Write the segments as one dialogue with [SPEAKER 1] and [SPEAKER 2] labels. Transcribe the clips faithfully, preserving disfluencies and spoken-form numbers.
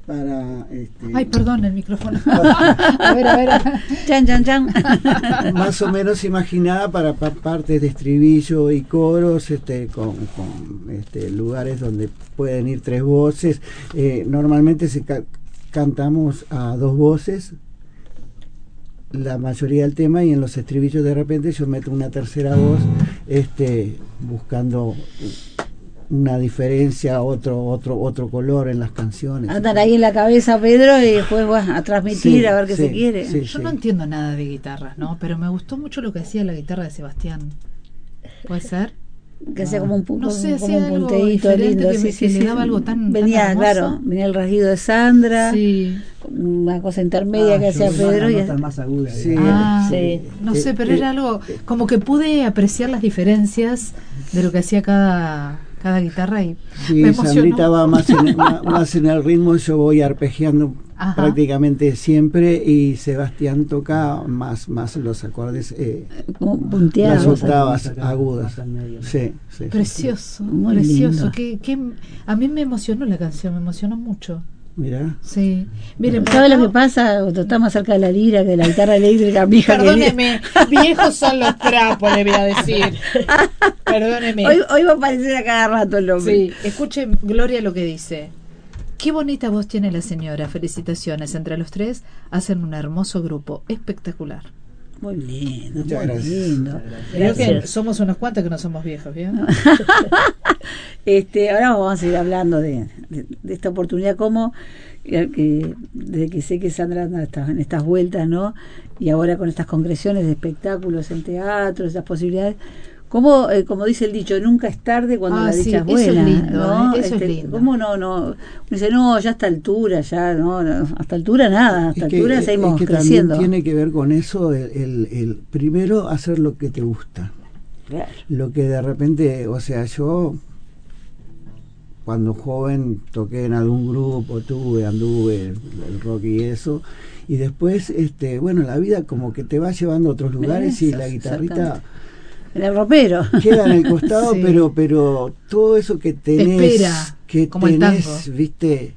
[SPEAKER 1] para este,
[SPEAKER 2] ay, perdón, el micrófono. a ver, a ver.
[SPEAKER 3] Chan, chan, chan.
[SPEAKER 1] más o menos imaginada para, para partes de estribillo y coros, este, con, con este, lugares donde pueden ir tres voces. Eh, normalmente se ca cantamos a dos voces la mayoría del tema, y en los estribillos de repente yo meto una tercera voz, este, buscando una diferencia, otro otro otro color en las canciones.
[SPEAKER 3] Andan ahí en la cabeza, Pedro, y después vas a transmitir, sí, a ver qué
[SPEAKER 1] sí,
[SPEAKER 3] se quiere.
[SPEAKER 1] Sí,
[SPEAKER 2] Yo
[SPEAKER 1] sí.
[SPEAKER 2] no entiendo nada de guitarras, ¿no? Pero me gustó mucho lo que hacía la guitarra de Sebastián. ¿Puede ser?
[SPEAKER 3] Que hacía como un, pu
[SPEAKER 2] no sé,
[SPEAKER 3] como un
[SPEAKER 2] algo
[SPEAKER 3] punteíto lindo,
[SPEAKER 2] que,
[SPEAKER 3] sí,
[SPEAKER 2] me,
[SPEAKER 3] sí,
[SPEAKER 2] que
[SPEAKER 3] sí.
[SPEAKER 2] le daba algo tan,
[SPEAKER 3] venía,
[SPEAKER 2] tan
[SPEAKER 3] claro, venía el rasguido de Sandra,
[SPEAKER 2] sí,
[SPEAKER 3] una cosa intermedia
[SPEAKER 4] ah,
[SPEAKER 3] que hacía Pedro, y
[SPEAKER 4] nota más aguda,
[SPEAKER 1] sí,
[SPEAKER 2] ah,
[SPEAKER 3] sí.
[SPEAKER 2] no sé, pero
[SPEAKER 1] eh,
[SPEAKER 2] era algo como que pude apreciar las diferencias de lo que hacía cada cada guitarra, y
[SPEAKER 1] sí,
[SPEAKER 2] me emocionó.
[SPEAKER 1] Sandrita va más en, el, más en el ritmo, yo voy arpegiando. Ajá. Prácticamente siempre, y Sebastián toca más más los acordes, eh,
[SPEAKER 3] punteados,
[SPEAKER 1] las octavas agudas. Sí, sí,
[SPEAKER 2] precioso,
[SPEAKER 1] sí,
[SPEAKER 2] muy precioso. Que, que a mí me emocionó la canción, me emocionó mucho.
[SPEAKER 1] Mira.
[SPEAKER 2] Sí. Miren,
[SPEAKER 3] ¿sabes lo que pasa? Cuando está más cerca de la lira que de la guitarra eléctrica, mi hija.
[SPEAKER 2] Perdóneme, viejos son los trapos, le voy a decir. Perdóneme.
[SPEAKER 3] Hoy, hoy va a aparecer a cada rato el hombre.
[SPEAKER 2] Sí, escuchen, Gloria, lo que dice. Qué bonita voz tiene la señora, felicitaciones. Entre los tres hacen un hermoso grupo, espectacular.
[SPEAKER 3] Muy lindo,
[SPEAKER 1] muchas
[SPEAKER 3] muy
[SPEAKER 1] gracias.
[SPEAKER 3] lindo.
[SPEAKER 2] Creo que somos unos cuantos que no somos viejos, ¿bien?
[SPEAKER 3] este, ahora vamos a seguir hablando de, de, de esta oportunidad, como que desde que sé que Sandra anda en estas vueltas, ¿no? Y ahora con estas congresiones de espectáculos en teatro, esas posibilidades. Como, eh, como dice el dicho, nunca es tarde cuando
[SPEAKER 2] ah,
[SPEAKER 3] la dicha
[SPEAKER 2] sí,
[SPEAKER 3] es buena.
[SPEAKER 2] Eso es lindo,
[SPEAKER 3] ¿no?
[SPEAKER 2] ¿eh? Eso
[SPEAKER 3] este,
[SPEAKER 2] es lindo.
[SPEAKER 3] ¿Cómo no? no Uno dice, no, ya a esta altura, ya, no, no hasta altura nada, hasta
[SPEAKER 1] es que,
[SPEAKER 3] altura seguimos
[SPEAKER 1] es que
[SPEAKER 3] creciendo.
[SPEAKER 1] También tiene que ver con eso, el, el, el primero hacer lo que te gusta.
[SPEAKER 3] Claro.
[SPEAKER 1] Lo que de repente, o sea, yo cuando joven toqué en algún grupo, tuve, anduve, el rock y eso, y después, este, bueno, la vida como que te va llevando a otros lugares, y la guitarrita
[SPEAKER 3] en el ropero
[SPEAKER 1] queda en el costado, sí. pero pero todo eso que tenés,
[SPEAKER 2] espera,
[SPEAKER 1] que
[SPEAKER 2] como
[SPEAKER 1] tenés, viste,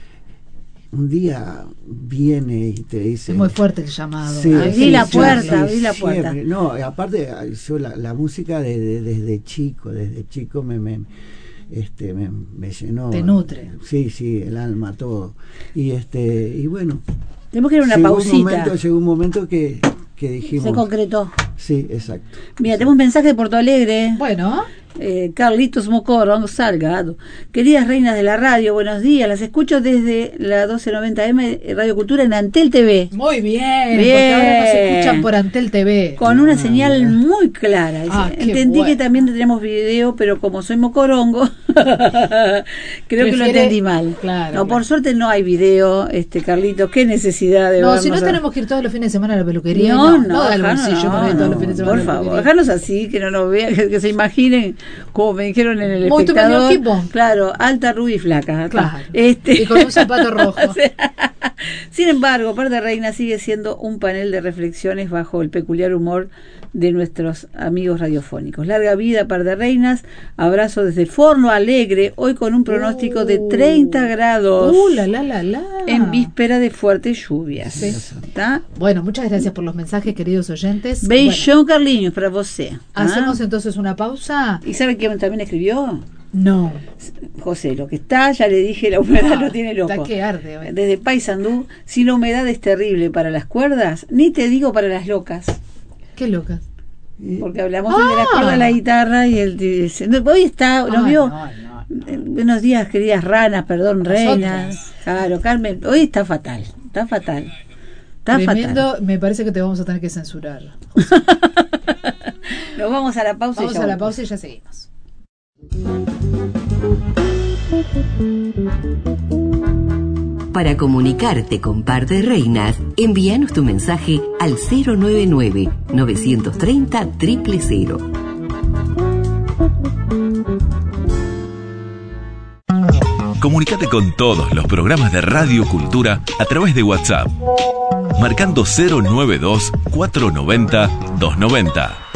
[SPEAKER 1] un día viene y te dice,
[SPEAKER 2] es muy fuerte el llamado,
[SPEAKER 3] sí, abrí
[SPEAKER 1] sí,
[SPEAKER 3] la
[SPEAKER 1] sí,
[SPEAKER 3] puerta,
[SPEAKER 1] sí,
[SPEAKER 3] abrí la puerta.
[SPEAKER 1] Siempre. No, aparte yo la, la música de, de, desde chico, desde chico me, me este me, me llenó,
[SPEAKER 2] te nutre,
[SPEAKER 1] sí, sí, el alma, todo, y este y bueno,
[SPEAKER 3] tenemos que ir a una
[SPEAKER 1] llegó
[SPEAKER 3] pausita.
[SPEAKER 1] Un momento, llegó un momento que que dijimos,
[SPEAKER 3] se concretó.
[SPEAKER 1] Sí, exacto.
[SPEAKER 3] Mira, sí. Tenemos un mensaje de Porto Alegre.
[SPEAKER 2] Bueno.
[SPEAKER 3] Eh, Carlitos Mocorro Salgado. Queridas reinas de la radio, buenos días. Las escucho desde la doce noventa eme Radio Cultura en Antel T V.
[SPEAKER 2] Muy bien,
[SPEAKER 3] bien.
[SPEAKER 2] Porque ahora nos escuchan por Antel T V.
[SPEAKER 3] Con una
[SPEAKER 1] ah,
[SPEAKER 3] señal
[SPEAKER 1] bien.
[SPEAKER 3] muy clara.
[SPEAKER 2] Ah,
[SPEAKER 3] entendí
[SPEAKER 2] bueno.
[SPEAKER 3] que también tenemos video, pero como soy mocorongo, creo Prefiere, que lo entendí mal.
[SPEAKER 2] Claro,
[SPEAKER 3] no,
[SPEAKER 2] claro.
[SPEAKER 3] Por suerte no hay video, este Carlitos. Qué necesidad de
[SPEAKER 2] No,
[SPEAKER 3] vernos
[SPEAKER 2] si no
[SPEAKER 3] a...
[SPEAKER 2] tenemos que ir todos los fines de semana a la peluquería.
[SPEAKER 3] No,
[SPEAKER 2] no,
[SPEAKER 3] no,
[SPEAKER 2] no del bolsillo
[SPEAKER 3] no,
[SPEAKER 2] para ir todos
[SPEAKER 3] no,
[SPEAKER 2] los fines de semana.
[SPEAKER 3] por favor, dejarnos así, que no nos vean, que, que se imaginen como me dijeron en el
[SPEAKER 2] Muy
[SPEAKER 3] espectador,
[SPEAKER 2] equipo.
[SPEAKER 3] Claro, alta, rubia y flaca.
[SPEAKER 2] Claro.
[SPEAKER 3] Este.
[SPEAKER 2] Y con un zapato rojo.
[SPEAKER 3] Sin embargo, Par de Reina sigue siendo un panel de reflexiones bajo el peculiar humor de nuestros amigos radiofónicos. Larga vida, Par de Reinas. Abrazo desde Forno Alegre, hoy con un pronóstico uh, de treinta grados.
[SPEAKER 2] Uh, la, la, la, la.
[SPEAKER 3] En víspera de fuertes lluvias.
[SPEAKER 2] Sí.
[SPEAKER 3] ¿Está?
[SPEAKER 2] Bueno, muchas gracias por los mensajes, queridos oyentes.
[SPEAKER 3] Beijão, bueno. Carlinhos, para você.
[SPEAKER 2] Hacemos ¿Ah? entonces una pausa.
[SPEAKER 3] ¿Y sabe quién también escribió?
[SPEAKER 2] No.
[SPEAKER 3] José, lo que está, ya le dije, la humedad no, lo tiene loco.
[SPEAKER 2] Está que arde. Hoy.
[SPEAKER 3] Desde Paysandú, si la humedad es terrible para las cuerdas, ni te digo para las locas.
[SPEAKER 2] ¿Qué locas?
[SPEAKER 3] Porque hablamos ah. de la cuerda de la guitarra y el dice, no, hoy está, nos ah, vio. No, no, no. Buenos días, queridas ranas, perdón, Nosotras. reinas. Claro, Carmen, hoy está fatal, está fatal. Está
[SPEAKER 2] Tremendo,
[SPEAKER 3] fatal.
[SPEAKER 2] Me parece que te vamos a tener que censurar.
[SPEAKER 3] Nos vamos a la pausa.
[SPEAKER 2] Vamos
[SPEAKER 3] y ya
[SPEAKER 2] a la
[SPEAKER 3] vamos.
[SPEAKER 2] pausa y ya seguimos.
[SPEAKER 5] Para comunicarte con Par de Reinas, envíanos tu mensaje al cero nueve nueve, nueve tres cero, cero cero cero.
[SPEAKER 6] Comunicate con todos los programas de Radio Cultura a través de WhatsApp, marcando cero nueve dos, cuatro nueve cero, dos nueve cero.